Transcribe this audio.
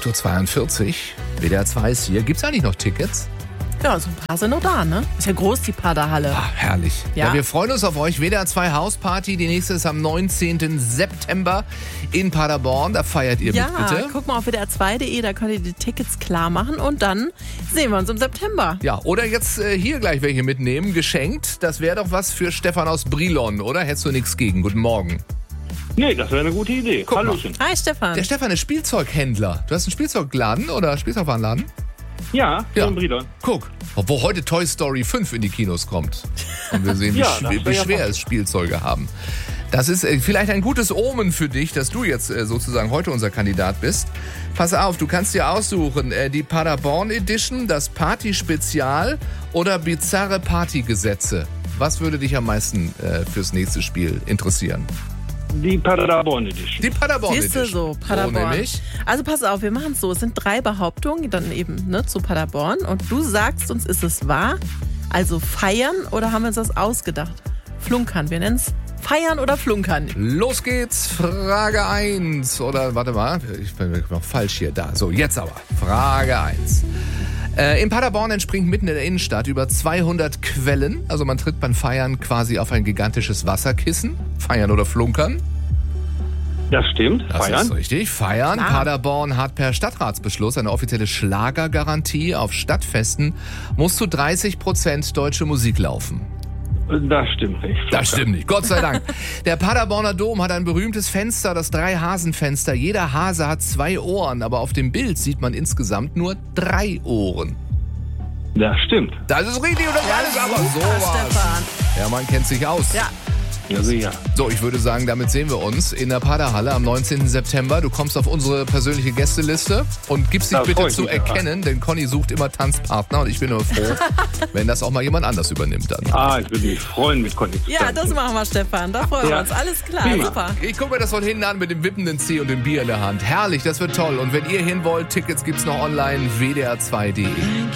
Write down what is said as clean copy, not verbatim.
8.42 Uhr. WDR 2 ist hier. Gibt's eigentlich noch Tickets? Ja, so ein paar sind noch da, ne? Ist ja groß, die Paderhalle. Ah, herrlich. Ja, wir freuen uns auf euch. WDR 2 Hausparty. Die nächste ist am 19. September in Paderborn. Da feiert ihr mit, bitte. Ja, guck mal auf wdr2.de, da könnt ihr die Tickets klar machen und dann sehen wir uns im September. Ja, oder jetzt hier gleich welche mitnehmen, geschenkt. Das wäre doch was für Stefan aus Brilon, oder? Hättest du nichts gegen? Guten Morgen. Nee, das wäre eine gute Idee. Hallöchen. Hi, Stefan. Der Stefan ist Spielzeughändler. Du hast einen Spielzeugladen oder Spielzeugwarenladen? Ja, in Brilon. Guck, wo heute Toy Story 5 in die Kinos kommt. Und wir sehen, wie schwer es Spielzeuge haben. Das ist vielleicht ein gutes Omen für dich, dass du jetzt sozusagen heute unser Kandidat bist. Pass auf, du kannst dir aussuchen, die Paderborn Edition, das Party-Spezial oder bizarre Partygesetze. Was würde dich am meisten fürs nächste Spiel interessieren? Die Paderborn Edition. Die Paderborn Siehst du Edition. so, Paderborn. Nämlich? Also pass auf, wir machen es so. Es sind 3 Behauptungen, dann eben zu Paderborn. Und du sagst uns, ist es wahr? Also feiern oder haben wir uns das ausgedacht? Flunkern, wir nennen es feiern oder flunkern. Los geht's, Frage 1. Oder warte mal, ich bin noch falsch hier. Da, so, jetzt aber. Frage 1. In Paderborn entspringt mitten in der Innenstadt über 200 Quellen. Also man tritt beim Feiern quasi auf ein gigantisches Wasserkissen. Feiern oder flunkern? Das stimmt. Das Feiern. ist richtig. Feiern. Klar. Paderborn hat per Stadtratsbeschluss eine offizielle Schlagergarantie. Auf Stadtfesten muss zu 30% deutsche Musik laufen. Das stimmt nicht. Das stimmt nicht, Gott sei Dank. Der Paderborner Dom hat ein berühmtes Fenster, das 3-Hasen-Fenster. Jeder Hase hat 2 Ohren, aber auf dem Bild sieht man insgesamt nur 3 Ohren. Das stimmt. Das ist richtig und das alles aber sowas. Stefan. Ja, man kennt sich aus. Ja. Ja, sicher. So, ich würde sagen, damit sehen wir uns in der Paderhalle am 19. September. Du kommst auf unsere persönliche Gästeliste und gibst dich Da bitte freu ich zu mich erkennen, denn Conny sucht immer Tanzpartner und ich bin nur froh, wenn das auch mal jemand anders übernimmt dann. Ich würde mich freuen, mit Conny zu Ja, tanzen. das machen wir, Stefan. Da freuen wir Ja. uns. Alles klar, Prima. super. Ich gucke mir das von hinten an mit dem wippenden C und dem Bier in der Hand. Herrlich, das wird toll. Und wenn ihr hin wollt, Tickets gibt's noch online, wdr2.de.